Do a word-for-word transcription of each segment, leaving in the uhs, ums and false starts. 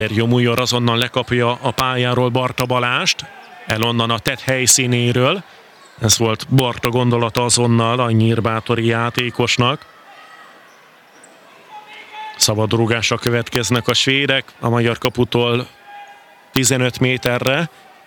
Jomujor azonnal lekapja a pályáról Barta Balást, el onnan a tett helyszínéről. Ez volt Barta gondolata azonnal a nyírbátori játékosnak. Szabadrúgásra következnek a svédek, a magyar kaputól tizenöt méterre.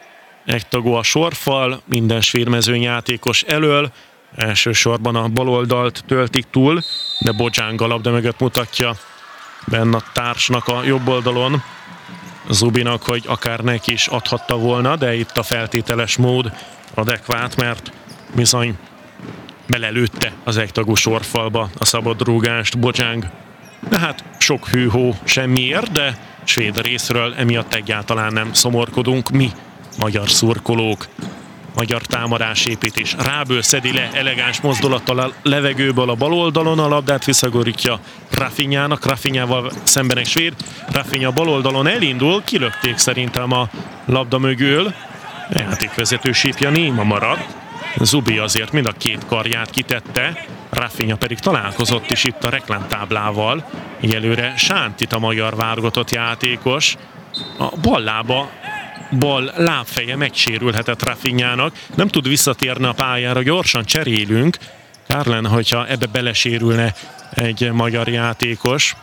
Egy tagú a sorfal, minden svéd mezőnyjátékos elől. Elsősorban a baloldalt töltik túl, de Bojang a labda mögött mutatja benne a társnak a jobb oldalon Zubinak, hogy akár neki is adhatta volna, de itt a feltételes mód adekvát, mert bizony belelőtte az egytagú sorfalba a szabadrúgást Bojang. De hát sok hűhó semmiért, de svéd részről emiatt egyáltalán nem szomorkodunk mi, magyar szurkolók. Magyar támadásépítés. Ráből szedi le elegáns mozdulattal a levegőből a bal oldalon, a labdát visszagorítja Rafinhának, Rafinhával szemben egy svéd. Rafinha bal oldalon elindul, kilökték szerintem a labda mögül. A játékvezető sípja néma maradt. Zubi azért mind a két karját kitette, Rafinha pedig találkozott is itt a reklámtáblával. Egyelőre sántit a magyar válogatott játékos. A bal lába bal lábfeje megsérülhetett Rafinhának, nem tud visszatérni a pályára, gyorsan cserélünk. Kár lenne, hogyha ebbe belesérülne egy magyar játékos.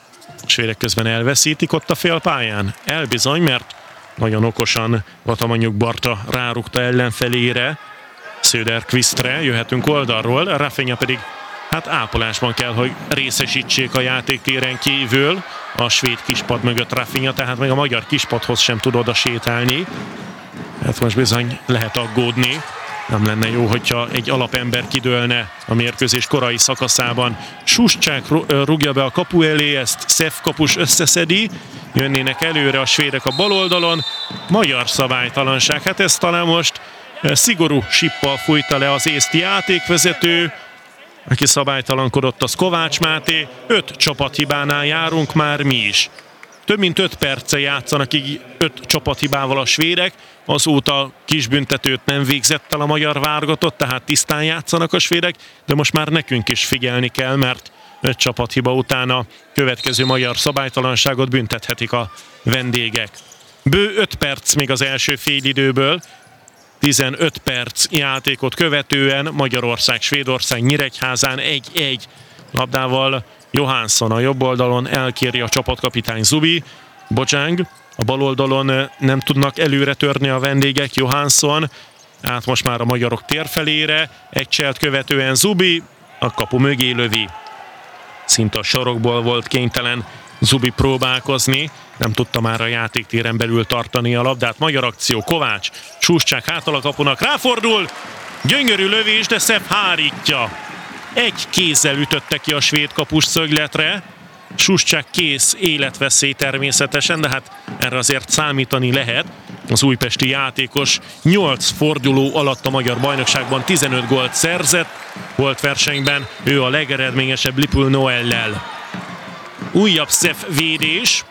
A svédek közben elveszítik ott a félpályán. Elbizony, mert nagyon okosan Vatamanyuk Barta rárugta ellenfelére, Söderqvistre, jöhetünk oldalról, Rafinha pedig hát ápolásban kell, hogy részesítsék a játéktéren kívül. A svéd kispad mögött Rafinha, tehát még a magyar kispadhoz sem tud oda sétálni. Hát most bizony lehet aggódni. Nem lenne jó, hogyha egy alapember kidőlne a mérkőzés korai szakaszában. Suscsák rúgja be a kapu elé, ezt Szef kapus összeszedi. Jönnének előre a svédek a bal oldalon. Magyar szabálytalanság. Hát ez talán most szigorú sippal fújta le az észt játékvezető. Aki szabálytalankodott, az Kovács Máté. Öt csapathibánál járunk már mi is. Több mint öt perce játszanak így öt csapathibával a svédek. Azóta kisbüntetőt nem végzett el a magyar válogatott, tehát tisztán játszanak a svédek, de most már nekünk is figyelni kell, mert öt csapathiba után a következő magyar szabálytalanságot büntethetik a vendégek. Bő öt perc még az első félidőből. tizenöt perc játékot követően Magyarország, Svédország Nyíregyházán egy-egy. Labdával Johansson a jobb oldalon elkéri a csapatkapitány Zubi. Bojang a bal oldalon nem tudnak előre törni a vendégek. Johansson át most már a magyarok térfelére. Egy cselt követően Zubi a kapu mögé lövi. Szinte a sarokból volt kénytelen Zubi próbálkozni. Nem tudta már a játéktéren belül tartani a labdát. Magyar akció, Kovács, Suscsák hátal a kapunak, ráfordul, gyönyörű lövés, de Szef hárítja. Egy kézzel ütötte ki a svéd kapus szögletre. Suscsák kész, életveszély természetesen, de hát erre azért számítani lehet. Az újpesti játékos nyolc forduló alatt a magyar bajnokságban tizenöt gólt szerzett. Volt versenyben ő a legeredményesebb Lipul Noellel. Újabb Szef védés.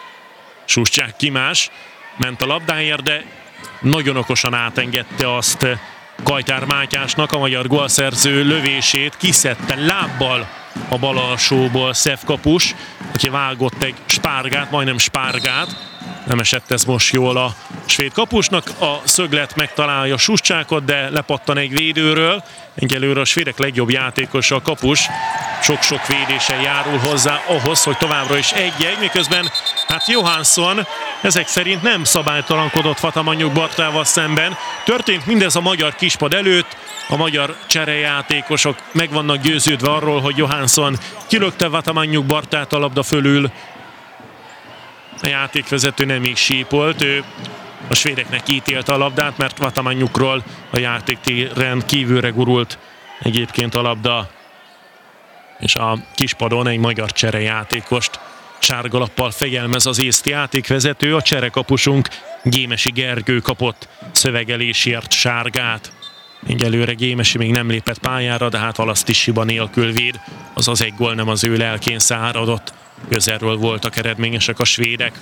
Suscsák kimás, ment a labdáért, de nagyon okosan átengedte azt Kajtár Mátyásnak, a magyar gólszerző lövését. Kiszedte lábbal a bal alsóból Szef kapus, aki vágott egy spárgát, majdnem spárgát. Nem esett ez most jól a svéd kapusnak. A szöglet megtalálja Suscsákot, de lepattan egy védőről. Egyelőre a svédek legjobb játékosa a kapus. Sok-sok védésen járul hozzá ahhoz, hogy továbbra is egy-egy, miközben hát Johansson ezek szerint nem szabálytalankodott Vatamanyuk Bartával szemben. Történt mindez a magyar kispad előtt. A magyar cserejátékosok meg vannak győződve arról, hogy Johansson kilökte Vatamanyuk Bartát a labda fölül. A játékvezető nem is sípolt, ő a svédeknek ítélte a labdát, mert Vatamanyukról a játéktéren kívülre gurult egyébként a labda. És a kispadon egy magyar cserejátékost sárgalappal fejelmez az észt játékvezető. A cserekapusunk Gémesi Gergő kapott szövegelésért sárgát. Egyelőre Gémesi még nem lépett pályára, de hát Alasztis hiba nélkül véd. Azaz egy gól nem az ő lelkén száradott. Közelről voltak eredményesek a svédek.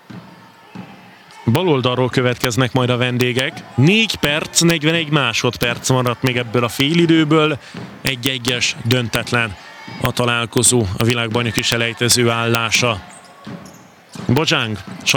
Baloldalról következnek majd a vendégek. négy perc, negyvenegy másodperc maradt még ebből a félidőből. Egy-egyes döntetlen a találkozó, a világbajnoki selejtező állása. Bojang, saját